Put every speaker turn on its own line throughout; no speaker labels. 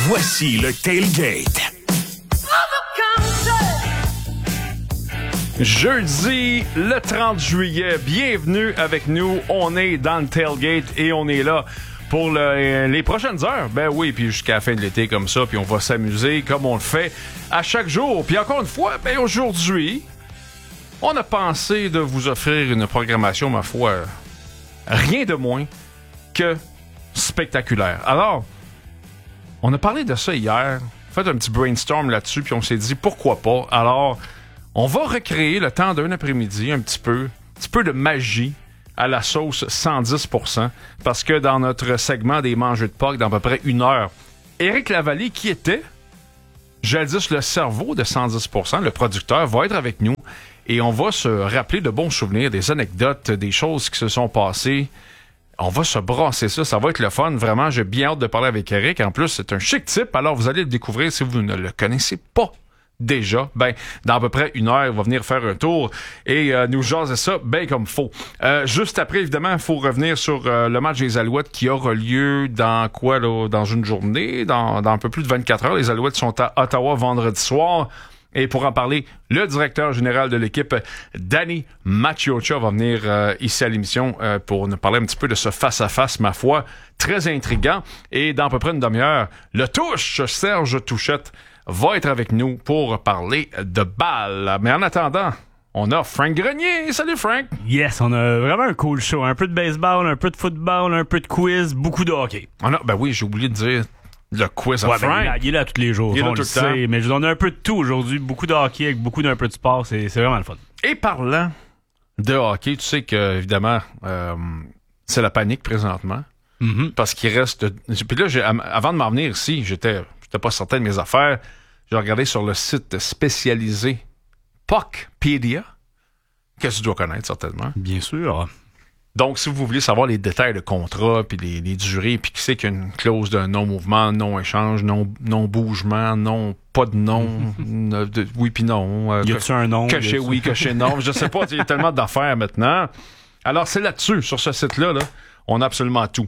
Voici le Tailgate.
Jeudi, le 30 juillet, bienvenue avec nous. On est dans le Tailgate et on est là pour les prochaines heures. Ben oui, puis jusqu'à la fin de l'été comme ça, puis on va s'amuser comme on le fait à chaque jour. Puis encore une fois, ben aujourd'hui, on a pensé de vous offrir une programmation, ma foi, rien de moins que spectaculaire. Alors, on a parlé de ça hier, fait un petit brainstorm là-dessus, puis on s'est dit pourquoi pas. Alors, on va recréer le temps d'un après-midi un petit peu de magie à la sauce 110%, parce que dans notre segment des mangeux de Pâques, dans à peu près une heure, Éric Lavallée, qui était jadis le cerveau de 110%, le producteur, va être avec nous et on va se rappeler de bons souvenirs, des anecdotes, des choses qui se sont passées. On va se brasser ça va être le fun. Vraiment, j'ai bien hâte de parler avec Éric. En plus, c'est un chic type, alors vous allez le découvrir si vous ne le connaissez pas déjà. Ben, dans à peu près une heure, il va venir faire un tour et nous jaser ça bien comme faut. Juste après, évidemment, il faut revenir sur le match des Alouettes qui aura lieu dans quoi, là, dans une journée, dans un peu plus de 24 heures. Les Alouettes sont à Ottawa vendredi soir. Et pour en parler, le directeur général de l'équipe, Danny Maciocia, va venir ici à l'émission pour nous parler un petit peu de ce face-à-face, ma foi, très intriguant. Et dans à peu près une demi-heure, le touche, Serge Touchette, va être avec nous pour parler de balle. Mais en attendant, on a Frank Grenier. Salut Frank!
Yes, on a vraiment un cool show. Un peu de baseball, un peu de football, un peu de quiz, beaucoup de hockey.
Ben oui, j'ai oublié de dire le quiz à Frank.
Il est là tous les jours,
il est là
on
tout
le
le temps.
sait. Mais on a un peu de tout aujourd'hui. Beaucoup de hockey avec beaucoup d'un peu de sport. C'est vraiment le fun.
Et parlant de hockey, tu sais que évidemment, c'est la panique présentement.
Mm-hmm.
Parce qu'il reste... Puis là, avant de m'en venir ici, j'étais pas certain de mes affaires. J'ai regardé sur le site spécialisé Puckpedia, que tu dois connaître certainement.
Bien sûr.
Donc, si vous voulez savoir les détails de contrat, puis les durées, puis qui c'est qu'il y a une clause de non-mouvement, non-échange, non-bougement, pas de nom, oui puis non.
Y a-tu un nom?
Caché oui, caché non. Je sais pas, il y a tellement d'affaires maintenant. Alors, c'est là-dessus, sur ce site-là, là, on a absolument tout.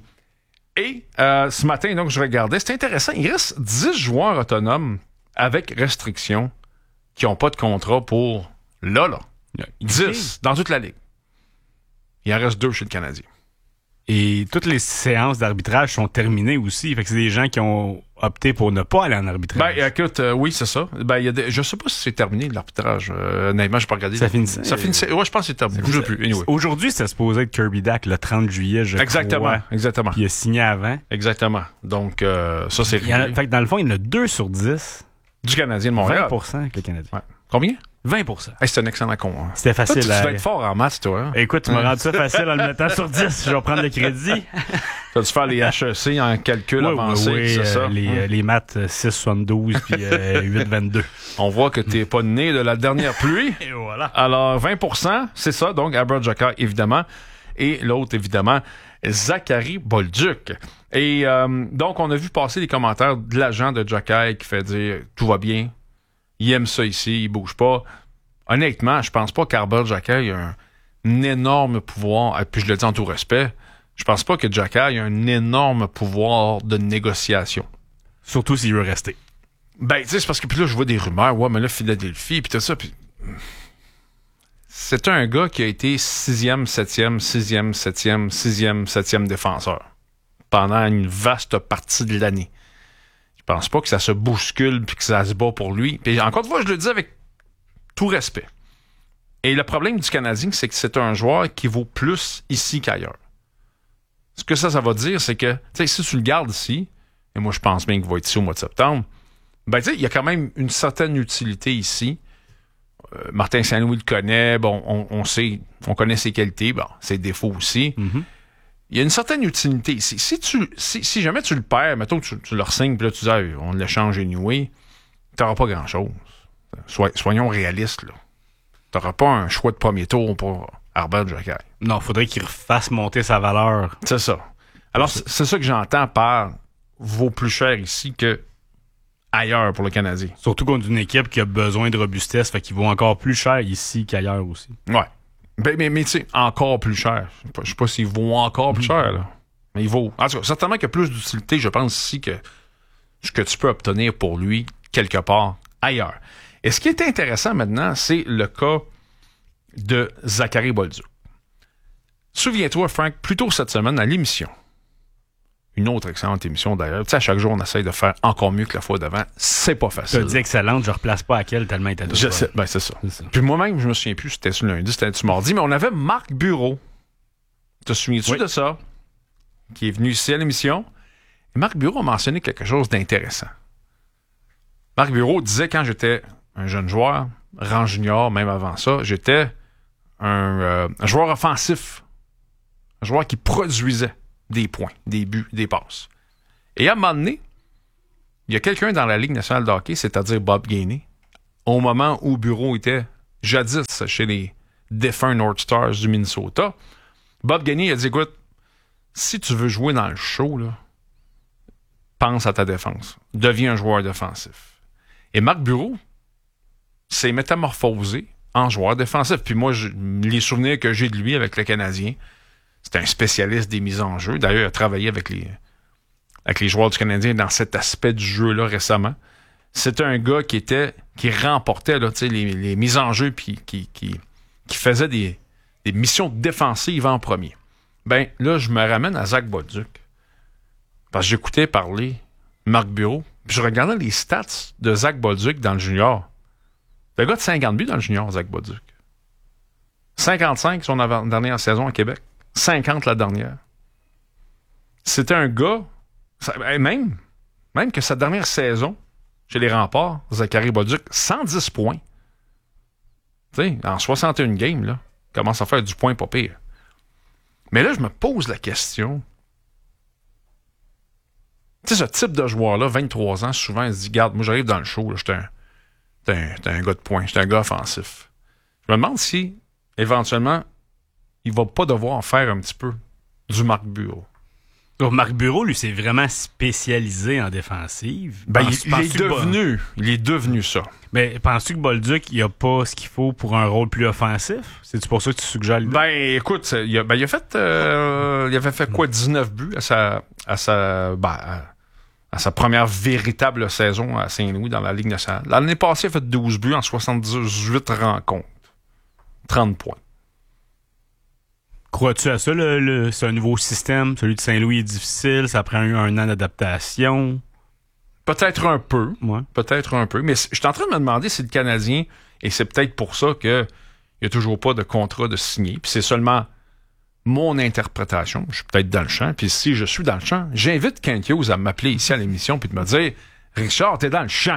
Et ce matin, donc, je regardais, c'est intéressant, il reste 10 joueurs autonomes avec restriction qui n'ont pas de contrat pour là. 10 dans toute la ligue. Il en reste 2 chez le Canadien.
Et toutes les séances d'arbitrage sont terminées aussi. Fait que c'est des gens qui ont opté pour ne pas aller en arbitrage.
Ben, écoute, oui, c'est ça. Ben, je sais pas si c'est terminé, l'arbitrage. Honnêtement, j'ai pas regardé.
Ça finissait.
Ouais, je pense que c'est terminé. Je sais plus. Anyway.
Aujourd'hui, c'était supposé être Kirby Dack le 30 juillet, je crois.
Exactement.
Puis il a signé avant.
Exactement. Donc, ça, c'est
fait que dans le fond, il y en a 2 sur 10.
Du Canadien de Montréal.
20% avec le Canadien.
Ouais. Combien?
20%.
Hey, c'est un excellent con. Hein.
C'était facile.
Toi, tu vas être fort en maths, toi. Hein?
Écoute, tu m'as rendu ça facile en le mettant sur 10. Je vais prendre le crédit.
Tu vas dû faire les HEC en calcul avancé,
oui,
c'est ça?
Les maths 6,72 puis 8,22.
On voit que t'es pas né de la dernière pluie.
Et voilà.
Alors, 20%, c'est ça. Donc, Albert Jacquard, évidemment. Et l'autre, évidemment, Zachary Bolduc. Et donc, on a vu passer les commentaires de l'agent de Jacquard qui fait dire « Tout va bien. Il aime ça ici. Il bouge pas. » Honnêtement, je pense pas qu'Albert Jacquard ait un énorme pouvoir. Et puis, je le dis en tout respect. Je pense pas que Jacquard ait un énorme pouvoir de négociation.
Surtout s'il veut rester.
Ben, tu sais, c'est parce que puis là, je vois des rumeurs. Ouais, mais là, Philadelphie, puis tout ça. Puis... C'est un gars qui a été 6e, 7e, 6e, 7e, 6e, 7e défenseur pendant une vaste partie de l'année. Je pense pas que ça se bouscule puis que ça se bat pour lui. Puis encore une fois, je le dis avec tout respect. Et le problème du Canadien, c'est que c'est un joueur qui vaut plus ici qu'ailleurs. Ce que ça va dire, c'est que, tu sais, si tu le gardes ici, et moi je pense bien qu'il va être ici au mois de septembre, ben tu sais, il y a quand même une certaine utilité ici. Martin Saint-Louis le connaît, bon, on sait, on connaît ses qualités, bon, ses défauts aussi.
Mm-hmm.
Il y a une certaine utilité ici. Si jamais tu le perds, mettons que tu le re-signes, puis là tu dis, hey, on l'échange anyway, t'auras pas grand-chose. Soyons réalistes, là. T'auras pas un choix de premier tour pour Albert Jacquard.
Non, faudrait qu'il refasse monter sa valeur.
C'est ça. Alors, c'est ça que j'entends par vaut plus cher ici que ailleurs pour le Canadien.
Surtout contre une équipe qui a besoin de robustesse, fait qu'il vaut encore plus cher ici qu'ailleurs aussi.
Ouais. Mais tu sais, encore plus cher. Je sais pas s'il vaut encore plus cher, là. Mais il vaut. En tout cas, certainement qu'il y a plus d'utilité, je pense, ici que ce que tu peux obtenir pour lui quelque part ailleurs. Et ce qui est intéressant maintenant, c'est le cas de Zachary Bolduc. Souviens-toi, Frank, plus tôt cette semaine, à l'émission, une autre excellente émission d'ailleurs, tu sais, à chaque jour, on essaye de faire encore mieux que la fois d'avant. C'est pas facile.
Tu as dit excellente, je replace pas à quelle tellement il était
Je sais, ben c'est ça. Puis moi-même, je me souviens plus si c'était sur lundi, c'était mardi, mais on avait Marc Bureau. Te souviens-tu de ça? Qui est venu ici à l'émission. Et Marc Bureau a mentionné quelque chose d'intéressant. Marc Bureau disait quand j'étais un jeune joueur, rang junior, même avant ça, j'étais un joueur offensif. Un joueur qui produisait des points, des buts, des passes. Et à un moment donné, il y a quelqu'un dans la Ligue nationale de hockey, c'est-à-dire Bob Gainey, au moment où Bureau était jadis chez les défunts North Stars du Minnesota, Bob Gainey a dit, écoute, si tu veux jouer dans le show, là, pense à ta défense. Deviens un joueur défensif. Et Marc Bureau s'est métamorphosé en joueur défensif. Puis moi, les souvenirs que j'ai de lui avec le Canadien, c'est un spécialiste des mises en jeu. D'ailleurs, il a travaillé avec les joueurs du Canadien dans cet aspect du jeu-là récemment. C'était un gars qui remportait là, les mises en jeu puis qui faisait des missions défensives en premier. Ben là, je me ramène à Zach Bolduc. Parce que j'écoutais parler Marc Bureau, puis je regardais les stats de Zach Bolduc dans le junior. C'est un gars de 50 buts dans le junior, Zach Bolduc. 55 son dernière saison à Québec. 50 la dernière. C'était un gars, même que sa dernière saison chez les Remparts, Zachary Bolduc, 110 points. Tu sais, en 61 games, là, commence à faire du point pas pire. Mais là, je me pose la question. Tu sais, ce type de joueur-là, 23 ans, souvent, il se dit, garde, moi, j'arrive dans le show, là, j'étais un gars de poing, j'étais un gars offensif. Je me demande si, éventuellement, il va pas devoir faire un petit peu du Marc Bureau.
Donc, Marc Bureau, lui, c'est vraiment spécialisé en défensive.
Ben, il est devenu ça.
Mais penses-tu que Bolduc, il a pas ce qu'il faut pour un rôle plus offensif? C'est-tu pour ça que tu suggères lui?
Ben, écoute, il avait fait quoi, 19 buts à sa première véritable saison à Saint-Louis dans la Ligue nationale. L'année passée, il a fait 12 buts en 78 rencontres. 30 points.
Crois-tu à ça, c'est un nouveau système? Celui de Saint-Louis est difficile, ça prend un an d'adaptation.
Peut-être un peu.
Ouais.
Peut-être un peu. Mais je suis en train de me demander si le Canadien, et c'est peut-être pour ça qu'il n'y a toujours pas de contrat de signer, puis c'est seulement mon interprétation. Je suis peut-être dans le champ, puis si je suis dans le champ, j'invite Kent Hughes à m'appeler ici à l'émission puis de me dire « Richard, t'es dans le champ. »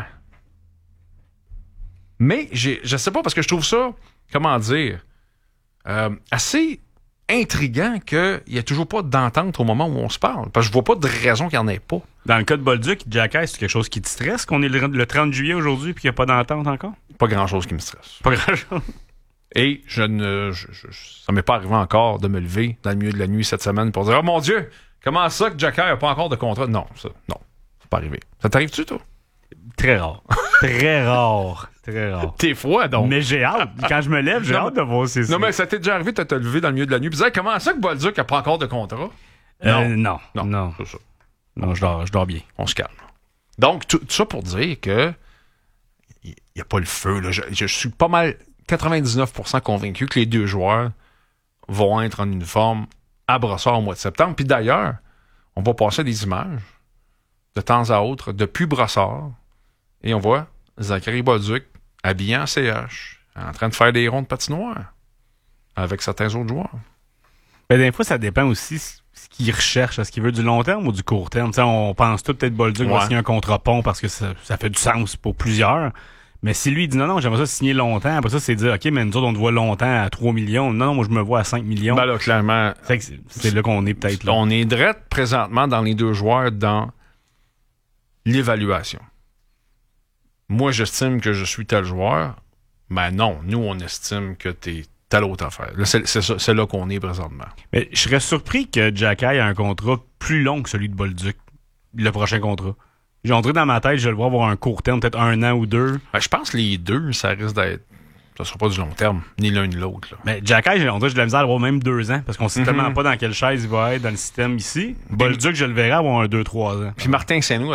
Mais je sais pas, parce que je trouve ça, comment dire, assez intriguant qu'il n'y a toujours pas d'entente au moment où on se parle. Parce que je vois pas de raison qu'il n'y en ait pas.
Dans le cas de Bolduc, Jacky, c'est quelque chose qui te stresse qu'on est le 30 juillet aujourd'hui et qu'il n'y a pas d'entente encore?
Pas grand-chose qui me stresse.
Pas grand-chose.
Et ça m'est pas arrivé encore de me lever dans le milieu de la nuit cette semaine pour dire « Oh mon Dieu, comment ça que Jacky n'a pas encore de contrat? » Non, c'est pas arrivé. Ça t'arrive-tu, toi?
Très rare. Très rare. Très rare.
T'es froid, donc.
Mais j'ai hâte. Quand je me lève, j'ai hâte de voir ces.
Non, mais ça t'est déjà arrivé de te lever dans le milieu de la nuit et dire comment ça que Bolduc n'a pas encore de contrat?
Non.
C'est ça.
Non, je dors bien.
On se calme. Donc, tout ça pour dire que il n'y a pas le feu. Là. Je suis pas mal 99% convaincu que les deux joueurs vont être en uniforme à Brossard au mois de septembre. Puis d'ailleurs, on va passer des images de temps à autre depuis Brossard et on voit Zachary Bolduc habillé en CH, en train de faire des ronds de patinoire avec certains autres joueurs.
Ben, des fois, ça dépend aussi ce qu'il recherche. Est-ce qu'il veut du long terme ou du court terme? T'sais, on pense tout peut-être Bolduc va signer un contrat pont parce que ça fait du sens pour plusieurs. Mais si lui il dit non, j'aimerais ça signer longtemps, après ça, c'est dire OK, mais nous autres, on te voit longtemps à 3 millions. Non, moi, je me vois à 5 millions.
Ben là, clairement.
C'est là qu'on est peut-être là.
On est direct présentement dans les deux joueurs dans l'évaluation. Moi, j'estime que je suis tel joueur. Ben non, nous, on estime que t'es telle autre affaire. Là, c'est là qu'on est présentement. Mais
je serais surpris que Jacky ait un contrat plus long que celui de Bolduc, le prochain contrat. J'ai entré dans ma tête, je vais le voir avoir un court terme, peut-être 1 an ou 2.
Ben, je pense que les deux, ça risque d'être... Ça sera pas du long terme, ni l'un ni l'autre. Là.
Mais Jacky, j'ai de la misère à avoir même 2 ans, parce qu'on sait tellement pas dans quelle chaise il va être dans le système ici. Bolduc, je le verrai avoir un 2-3 ans.
Puis Martin Saint-Loup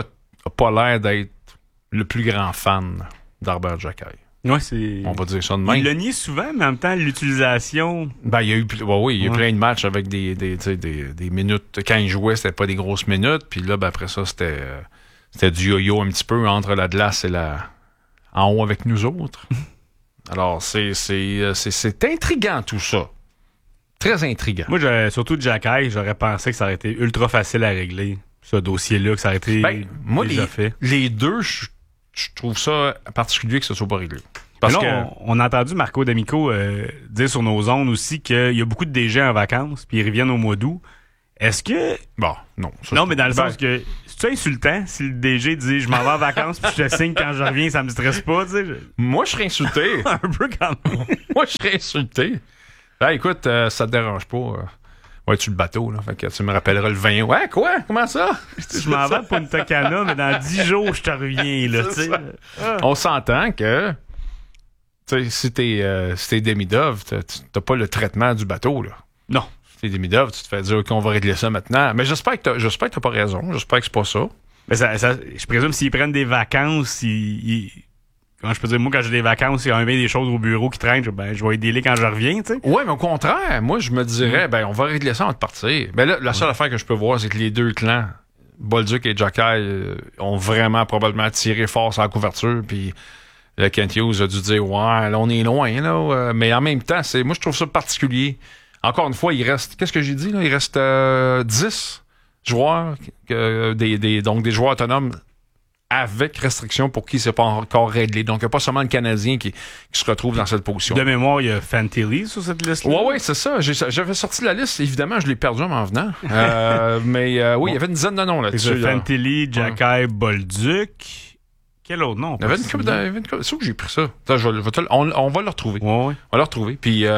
n'a pas l'air d'être le plus grand fan d'Arbert Jacquet.
Ouais, c'est...
On va dire ça de même.
Il le nie souvent, mais en même temps, l'utilisation...
Ben, il y a eu, il y a eu plein de matchs avec des minutes. Quand il jouait, c'était pas des grosses minutes. Puis là, ben, après ça, c'était du yo-yo un petit peu entre la glace et en haut avec nous autres. Alors, c'est intriguant tout ça. Très intriguant.
Moi, surtout Jacquet, j'aurais pensé que ça aurait été ultra facile à régler, ce dossier-là, que ça aurait été
moi,
déjà fait.
Les deux, je trouve ça particulier que ce soit pas réglé. Parce
que on a entendu Marco D'Amico dire sur nos ondes aussi qu'il y a beaucoup de DG en vacances, puis ils reviennent au mois d'août. Est-ce que...
Bon, non.
Non, mais dans le sens que... C'est-tu insultant si le DG dit « Je m'en vais en vacances, puis je te signe quand je reviens, ça me stresse pas, tu sais? »
Moi, je serais insulté.
Un peu quand même.
Moi, je serais insulté. Ben, écoute, ça te dérange pas. Ouais, tu le bateau, là. Fait que tu me rappelleras le 20. Ouais, quoi? Comment ça?
Je m'en vais à Punta Cana, mais dans 10 jours, je te reviens, là, tu sais.
On s'entend que, tu sais, si t'es Demidov, t'as pas le traitement du bateau, là.
Non.
Si t'es Demidov, tu te fais dire qu'on va régler ça maintenant. Mais j'espère que t'as pas raison. J'espère que c'est pas ça.
Mais je présume s'ils prennent des vacances, comment je peux dire, moi, quand j'ai des vacances, il y a bien des choses au bureau qui traînent, je vais aider quand je reviens, tu sais.
Ouais, mais au contraire, moi, je me dirais, on va régler ça avant de partir. Ben là, la seule affaire que je peux voir, c'est que les deux clans, Bolduc et Jacquet, ont vraiment probablement tiré fort sur la couverture, puis Kent Hughes a dû dire, ouais, là, on est loin, là. Mais en même temps, moi, je trouve ça particulier. Encore une fois, il reste, qu'est-ce que j'ai dit, là? Il reste 10 joueurs, donc des joueurs autonomes avec restriction pour qui c'est pas encore réglé. Donc, il n'y a pas seulement le Canadien qui se retrouve dans cette position.
De mémoire, il y a Fantilli sur cette liste-là.
Oui, c'est ça. J'avais sorti la liste. Évidemment, je l'ai perdu en m'en venant. Mais oui, il y avait une dizaine de noms là-dessus.
Fantilli, Jacquet, Bolduc. Quel autre nom?
Il y avait une couple. C'est où que j'ai pris ça? On va le retrouver.
Ouais.
On va le retrouver. Puis, il y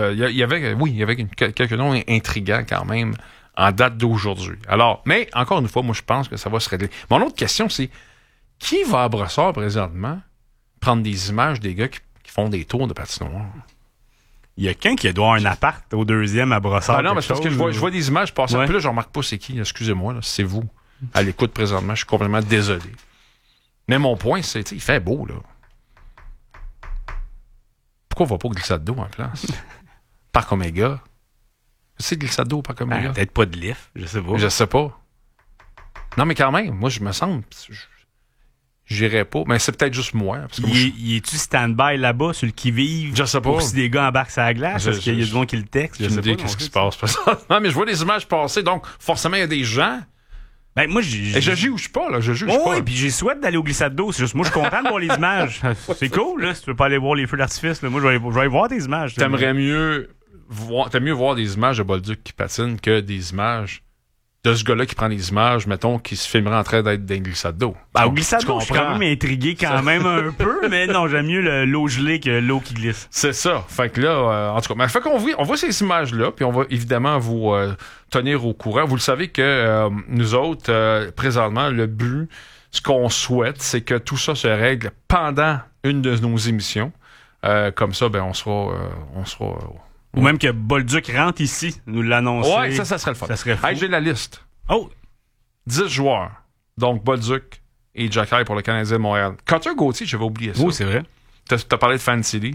avait quelques noms intrigants quand même en date d'aujourd'hui. Alors, mais encore une fois, moi, je pense que ça va se régler. Mon autre question, c'est qui va à Brossard présentement prendre des images des gars qui font des tours de patinoire?
Il y a quelqu'un qui doit avoir un appart au deuxième à Brossard.
Ah non, mais c'est parce que je vois des images passer. Puis là, je remarque pas c'est qui. Excusez-moi, là, c'est vous. À l'écoute présentement, je suis complètement désolé. Mais mon point, c'est, il fait beau, là. Pourquoi on va pas au glissade d'eau en place? Parc Omega. C'est glissade d'eau au Parc Omega?
Peut-être pas de lift, je sais pas.
Je sais pas. Non, mais quand même, moi, je me semble... J'irais pas, mais c'est peut-être juste moi. Parce que
il est-tu stand-by là-bas, sur le qui-vive?
Je sais pas.
Pour si des gars embarquent sur la glace, parce qu'il y a du monde qui le texte.
Je sais pas qu'est-ce qui se passe. Non, mais je vois des images passer, donc forcément, il y a des gens.
Ben, moi,
je juge pas, là. Je juge pas.
Oui, puis j'ai souhaité d'aller au glissade d'eau. C'est juste, moi, je suis content de voir les images. C'est cool, là. Si tu veux pas aller voir les feux d'artifice, là. Moi, je vais aller voir des images.
T'aimes mieux voir des images de Bolduc qui patine que des images de ce gars-là qui prend des images, mettons, qui se filmerait en train d'être dans une glissade d'eau.
Au glissade d'eau, je suis quand même intrigué même un peu, mais non, j'aime mieux l'eau gelée que l'eau qui glisse.
C'est ça. Fait que là, en tout cas, fait qu'on voit ces images-là, puis on va évidemment vous tenir au courant. Vous le savez que nous autres, présentement, le but, ce qu'on souhaite, c'est que tout ça se règle pendant une de nos émissions. Comme ça, on sera
ou même que Bolduc rentre ici, nous l'annoncer.
Ouais, ça serait le fun.
Ça serait fou.
Hey, j'ai la liste.
Oh!
10 joueurs. Donc, Bolduc et Jacquet pour le Canadien de Montréal. Cutter Gauthier, j'avais oublié ça.
Oui, c'est vrai.
T'as parlé de Fantilli.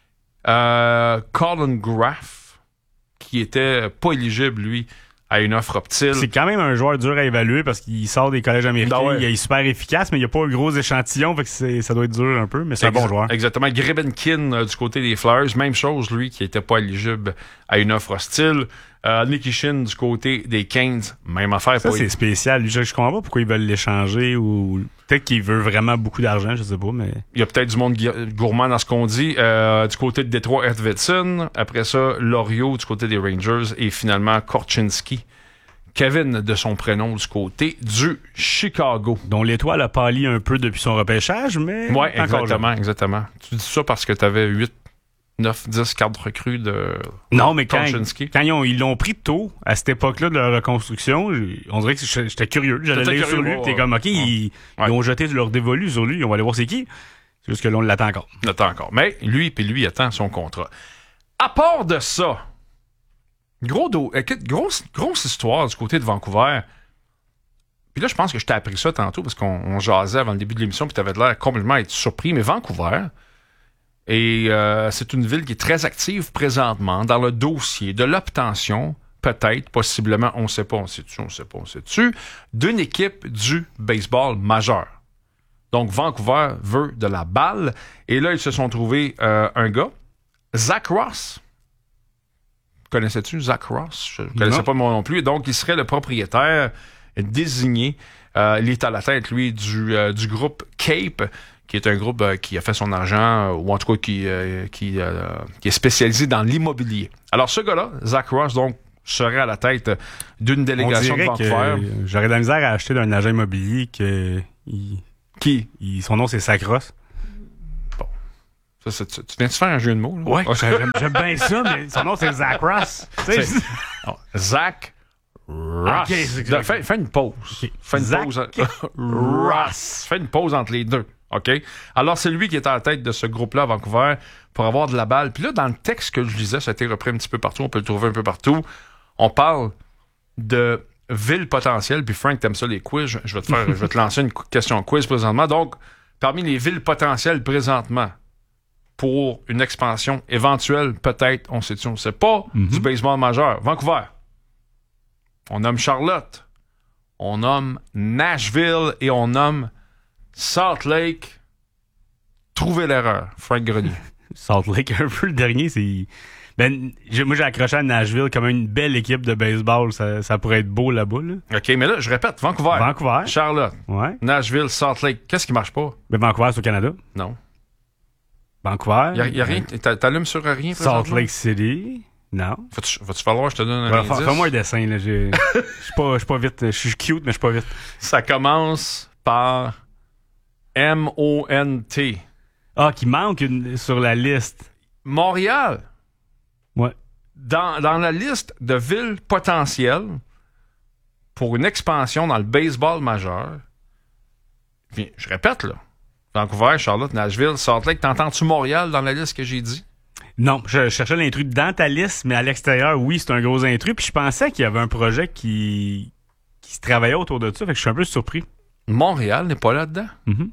Colin Graff, qui était pas éligible, lui, à une offre optile.
C'est quand même un joueur dur à évaluer parce qu'il sort des collèges américains. Il est super efficace, mais il n'y a pas un gros échantillon, fait que ça doit être dur un peu, mais c'est un bon joueur.
Exactement. Grebenkin du côté des Flyers, même chose, lui, qui était pas éligible à une offre hostile. Nikishin du côté des Canes, même affaire.
Ça, c'est spécial. Je comprends pas pourquoi ils veulent l'échanger ou peut-être qu'il veut vraiment beaucoup d'argent, je sais pas, mais...
Il y a peut-être du monde gourmand dans ce qu'on dit. Du côté de Détroit, Edvidson. Après ça, Loriot du côté des Rangers et finalement Korchinski. Kevin de son prénom du côté du Chicago.
Dont l'étoile a pâli un peu depuis son repêchage, mais...
Ouais, exactement. Tu dis ça parce que t'avais 8, 9, 10 cartes recrues de...
Non, mais quand ils l'ont pris tôt, à cette époque-là de la reconstruction, on dirait que j'étais curieux. J'allais lire sur lui, t'es comme, OK, ils ont jeté leur dévolu sur lui, on va aller voir c'est qui. C'est juste que là, on l'attend encore.
On l'attend encore. Mais lui attend son contrat. À part de ça, grosse histoire du côté de Vancouver. Puis là, je pense que je t'ai appris ça tantôt parce qu'on jasait avant le début de l'émission, puis tu avais l'air complètement être surpris. Mais Vancouver, et c'est une ville qui est très active présentement dans le dossier de l'obtention, peut-être, possiblement, on ne sait pas, on sait-tu, d'une équipe du baseball majeur. Donc, Vancouver veut de la balle. Et là, ils se sont trouvés un gars, Zach Ross. Connaissais-tu Zach Ross? Je ne connaissais pas moi non plus. Donc, il serait le propriétaire désigné. Il est à la tête, lui, du groupe Cape, qui est un groupe qui a fait son argent, ou en tout cas qui est spécialisé dans l'immobilier. Alors, ce gars-là, Zach Ross, donc, serait à la tête d'une délégation de Vancouver.
J'aurais de la misère à acheter d'un agent immobilier son nom, c'est Zach Ross.
Bon. Ça, tu viens de faire un jeu de mots?
Oui, j'aime bien ça, mais son nom, c'est Zach Ross.
Zach Ross. Okay, fais une pause. Okay. Fais une pause. Ross. Fais une pause entre les deux. OK? Alors, c'est lui qui est à la tête de ce groupe-là à Vancouver pour avoir de la balle. Puis là, dans le texte que je lisais, ça a été repris un petit peu partout. On peut le trouver un peu partout. On parle de ville potentielle. Puis Frank, t'aimes ça les quiz. Je vais te lancer une question quiz présentement. Donc, parmi les villes potentielles présentement pour une expansion éventuelle, peut-être, on sait pas, du baseball majeur. Vancouver. On nomme Charlotte. On nomme Nashville et on nomme Salt Lake. Trouvez l'erreur. Frank Grenier.
Salt Lake, un peu le dernier, c'est... moi, j'ai accroché à Nashville comme une belle équipe de baseball. Ça pourrait être beau là-bas. Là.
OK, mais là, je répète, Vancouver. Charlotte.
Ouais.
Nashville, Salt Lake. Qu'est-ce qui marche pas?
Vancouver, c'est au Canada.
Non.
Vancouver.
Y a rien. T'allumes sur rien,
Salt Lake City. Non.
Va-tu falloir que je te donne un indice?
Fais-moi un dessin, là. Je suis pas vite. Je suis cute, mais je suis pas vite.
Ça commence par M-O-N-T.
Ah, qui manque sur la liste.
Montréal.
Ouais.
Dans la liste de villes potentielles pour une expansion dans le baseball majeur, je répète, là. Vancouver, Charlotte, Nashville, Salt Lake. T'entends-tu Montréal dans la liste que j'ai dit?
Non, je cherchais l'intrus dans ta liste, mais à l'extérieur, oui, c'est un gros intrus. Puis je pensais qu'il y avait un projet qui se travaillait autour de ça. Fait que je suis un peu surpris.
Montréal n'est pas là-dedans?
Mm-hmm.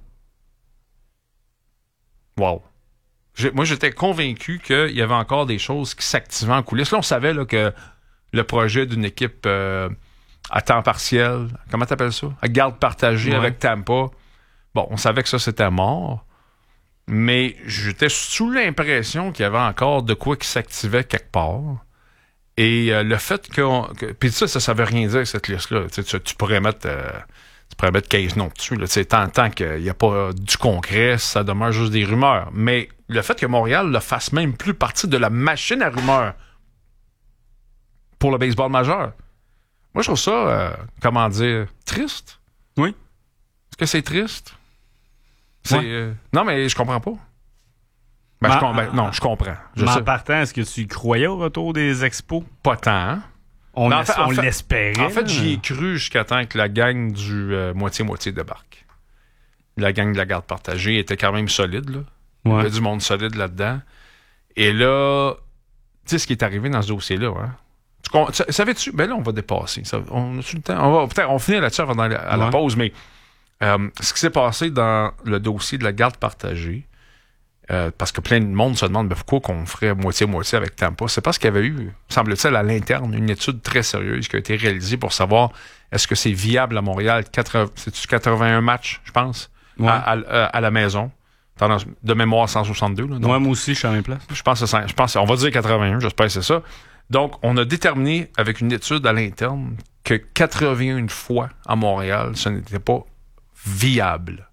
Wow. Moi, j'étais convaincu qu'il y avait encore des choses qui s'activaient en coulisses. Là, on savait là, que le projet d'une équipe à temps partiel, comment t'appelles ça? À garde partagée avec Tampa. Bon, on savait que ça, c'était mort. Mais j'étais sous l'impression qu'il y avait encore de quoi qui s'activait quelque part. Et le fait que... Puis ça veut rien dire, cette liste-là. Tu pourrais mettre... Case note dessus. Là, tant qu'il n'y a pas du concret, ça demeure juste des rumeurs. Mais le fait que Montréal ne fasse même plus partie de la machine à rumeurs pour le baseball majeur, moi, je trouve ça, comment dire, triste.
Oui.
Est-ce que c'est triste?
Ouais.
Non, mais je comprends pas. Non, je comprends.
En partant, est-ce que tu croyais au retour des expos?
Pas tant, hein?
On l'espérait.
En fait, j'y ai cru jusqu'à temps que la gang du moitié-moitié débarque. La gang de la garde partagée était quand même solide, là. Il y avait du monde solide là-dedans. Et là, tu sais ce qui est arrivé dans ce dossier-là, hein? Savais-tu? Ben là, on va dépasser. On a-tu le temps? On finit là-dessus avant d'aller à la pause, mais ce qui s'est passé dans le dossier de la garde partagée, parce que plein de monde se demande pourquoi qu'on ferait moitié-moitié avec Tampa. C'est parce qu'il y avait eu, semble-t-il, à l'interne, une étude très sérieuse qui a été réalisée pour savoir est-ce que c'est viable à Montréal. C'est-tu 81 matchs, je pense, à la maison. De mémoire 162. Là,
moi aussi, je suis à la même place.
Je pense, on va dire 81, j'espère que c'est ça. Donc, on a déterminé avec une étude à l'interne que 81 fois à Montréal, ce n'était pas viable.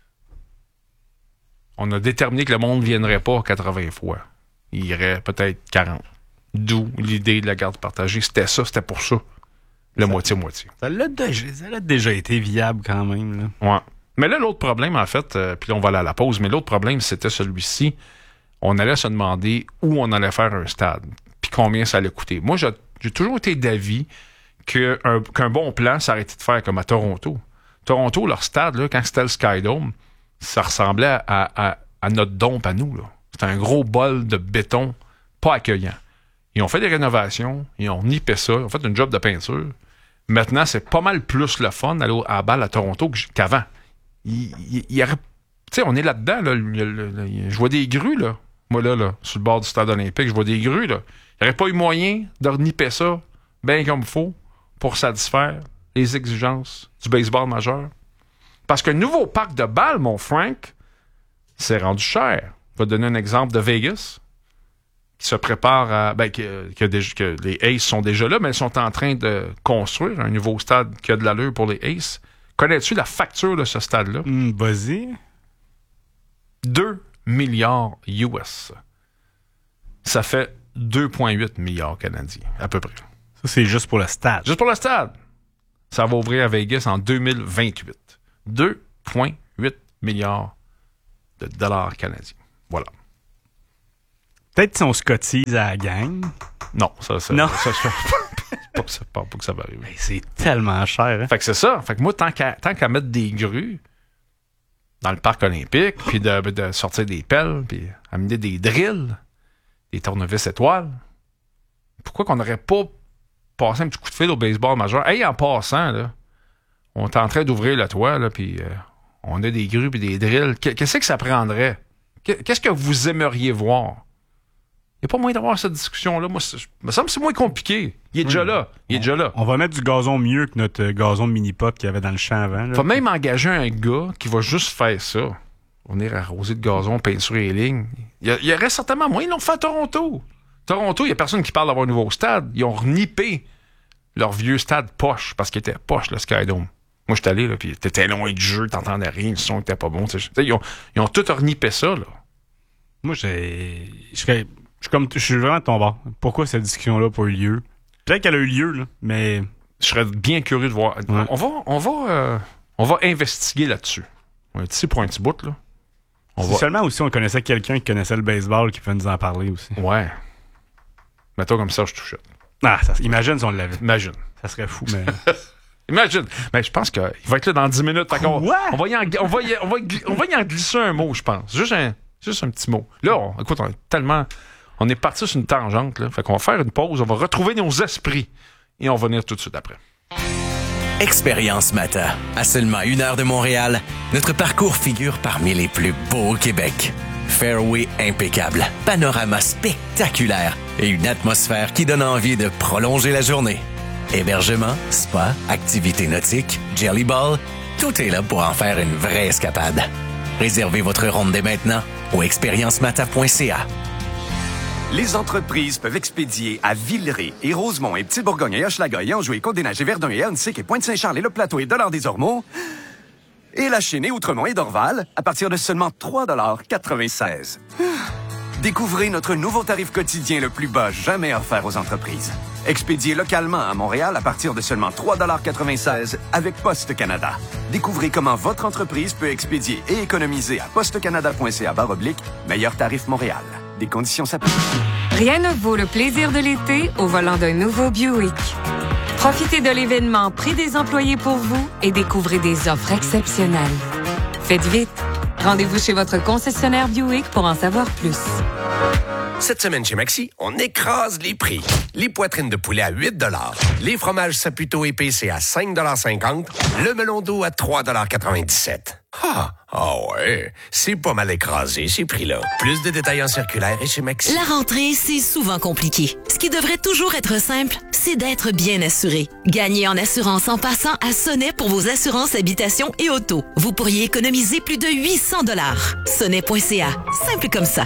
On a déterminé que le monde ne viendrait pas 80 fois. Il irait peut-être 40. D'où l'idée de la garde partagée. C'était pour ça. Le moitié-moitié.
Ça l'a déjà été viable quand même. Là.
Ouais. Mais là, l'autre problème, en fait, puis là, on va aller à la pause, mais l'autre problème, c'était celui-ci. On allait se demander où on allait faire un stade, puis combien ça allait coûter. Moi, j'ai toujours été d'avis qu'un bon plan, ça aurait été de faire comme à Toronto. Toronto, leur stade, là, quand c'était le Skydome, ça ressemblait à notre dompe à nous. Là. C'était un gros bol de béton pas accueillant. Ils ont fait des rénovations, ils ont nippé ça, ils ont fait une job de peinture, Maintenant, c'est pas mal plus le fun d'aller à la balle à Toronto qu'avant. Il y aurait... Tu sais, on est là-dedans. Là, je vois des grues, là. Moi, là, sur le bord du stade olympique, je vois des grues, là. Il n'y aurait pas eu moyen de reniper ça bien comme il faut pour satisfaire les exigences du baseball majeur. Parce qu'un nouveau parc de balles, mon Frank, c'est rendu cher. Je vais te donner un exemple de Vegas, qui se prépare à... que les Aces sont déjà là, mais ils sont en train de construire un nouveau stade qui a de l'allure pour les Aces. Connais-tu la facture de ce stade-là?
Vas-y.
2 milliards US. Ça fait 2,8 milliards canadiens, à peu près.
Ça, c'est juste pour le stade.
Juste pour le stade. Ça va ouvrir à Vegas en 2028. 2,8 milliards de dollars canadiens. Voilà.
Peut-être si on se cotise à la gang.
Non, ça
non.
Pas que ça va arriver.
Mais c'est tellement cher. Hein?
Fait que c'est ça. Fait que moi, tant qu'à mettre des grues dans le parc olympique, puis de sortir des pelles, puis amener des drills, des tournevis étoiles, pourquoi qu'on n'aurait pas passé un petit coup de fil au baseball majeur? Hey, en passant, là, on est en train d'ouvrir le toit, là, puis on a des grues puis des drills. Qu'est-ce que ça prendrait? Qu'est-ce que vous aimeriez voir? Il n'y a pas moyen d'avoir cette discussion-là. Moi, me semble que c'est moins compliqué. Il est déjà là.
On va mettre du gazon mieux que notre gazon mini-pot qu'il y avait dans le champ avant.
Il faut même engager un gars qui va juste faire ça. Venir arroser de gazon, peinturer les lignes. Il y aurait certainement moyen. Ils l'ont fait à Toronto. Toronto, il n'y a personne qui parle d'avoir un nouveau stade. Ils ont renippé leur vieux stade poche parce qu'il était poche, le Skydome. Moi, je suis allé, là, puis t'étais loin du jeu, t'entendais rien, le son était pas bon. Ils ont tout renippé ça, là.
Moi, je suis vraiment de ton bord. Pourquoi cette discussion-là n'a pas eu lieu? Peut-être qu'elle a eu lieu, là, mais...
Je serais bien curieux de voir. Ouais. On va investiguer là-dessus. Un petit pour un petit bout, là.
Seulement aussi on connaissait quelqu'un qui connaissait le baseball qui pouvait nous en parler aussi.
Ouais. Mettons comme ça, je touche.
Imagine si on l'avait.
Imagine.
Ça serait fou, mais...
Imagine. Mais je pense qu'il va être là dans 10 minutes. On va y en glisser un mot, je pense. Juste un petit mot. Là, écoute, on est parti sur une tangente, là. Fait qu'on va faire une pause, on va retrouver nos esprits et on va venir tout de suite après.
Expérience Mata. À seulement 1 heure de Montréal, notre parcours figure parmi les plus beaux au Québec. Fairway impeccable, panorama spectaculaire et une atmosphère qui donne envie de prolonger la journée. Hébergement, spa, activités nautiques, jelly ball, tout est là pour en faire une vraie escapade. Réservez votre ronde dès maintenant au expériencemata.ca.
Les entreprises peuvent expédier à Villeray et Rosemont et Petite-Bourgogne et Hochelaga et Anjou et Côte-des-Neiges et Verdun et Huntsic et Pointe-Saint-Charles et Le Plateau et Dollard-des-Ormeaux et La Chênaie, Outremont et Dorval à partir de seulement 3,96 $. Découvrez notre nouveau tarif quotidien le plus bas jamais offert aux entreprises. Expédié localement à Montréal à partir de seulement 3,96 $ avec Poste Canada. Découvrez comment votre entreprise peut expédier et économiser à postecanada.ca/meilleur tarif Montréal. Des conditions s'appliquent.
Rien ne vaut le plaisir de l'été au volant d'un nouveau Buick. Profitez de l'événement Prix des employés pour vous et découvrez des offres exceptionnelles. Faites vite. Rendez-vous chez votre concessionnaire Buick pour en savoir plus.
Cette semaine chez Maxi, on écrase les prix. Les poitrines de poulet à 8 $, les fromages Saputo épicés à 5,50 $, le melon d'eau à 3,97 $. Ah ouais, c'est pas mal écrasé ces prix-là. Plus de détails en circulaire et chez Maxi.
La rentrée, c'est souvent compliqué. Ce qui devrait toujours être simple, c'est d'être bien assuré. Gagnez en assurance en passant à Sonnet pour vos assurances habitation et auto. Vous pourriez économiser plus de 800 $. Sonnet.ca. Simple comme ça.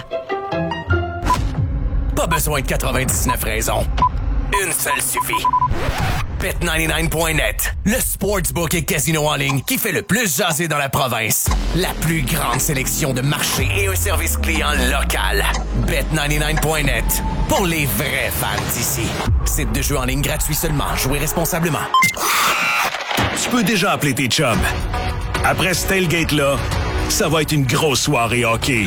Pas besoin de 99 raisons. Une seule suffit. Bet99.net, le sportsbook et casino en ligne qui fait le plus jaser dans la province. La plus grande sélection de marchés et un service client local. Bet99.net, pour les vrais fans d'ici. Site de jeu en ligne gratuit seulement. Jouez responsablement.
Tu peux déjà appeler tes chums. Après ce tailgate-là, ça va être une grosse soirée hockey.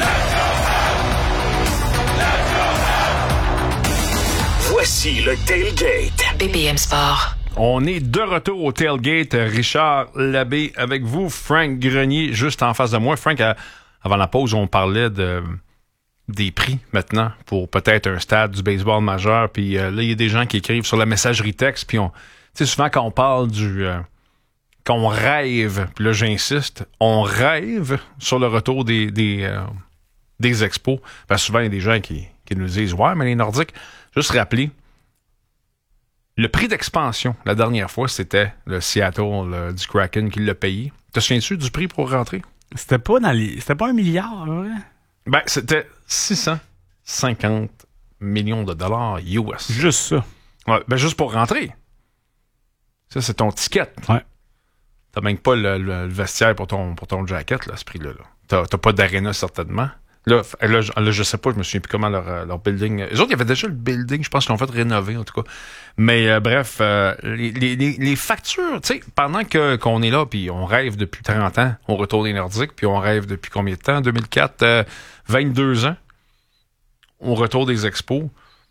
Voici le tailgate.
BPM Sport.
On est de retour au tailgate. Richard Labbé avec vous. Frank Grenier juste en face de moi. Frank, avant la pause, on parlait des prix maintenant pour peut-être un stade du baseball majeur. Puis là, il y a des gens qui écrivent sur la messagerie texte. Puis Tu sais, souvent quand on parle qu'on rêve, puis là j'insiste, on rêve sur le retour des expos. Parce que souvent il y a des gens qui nous disent « Ouais, mais les Nordiques, juste rappeler, le prix d'expansion, la dernière fois, c'était le Seattle du Kraken qui l'a payé. Te souviens-tu du prix pour rentrer?
C'était pas $1 milliard, ouais?
Ben, c'était 650 millions de dollars US.
Juste ça.
Ouais, ben, juste pour rentrer. Ça, c'est ton ticket.
Ouais.
T'as même pas le vestiaire pour ton jacket, là, à ce prix-là. Là. T'as pas d'aréna, certainement. Là, je sais pas, je me souviens plus comment leur building... Eux autres, il y avait déjà le building, je pense qu'ils l'ont fait rénover, en tout cas. Mais bref, les factures, tu sais, pendant qu'on est là, puis on rêve depuis 30 ans, on retourne des Nordiques, puis on rêve depuis combien de temps? 2004, 22 ans, on retourne des expos.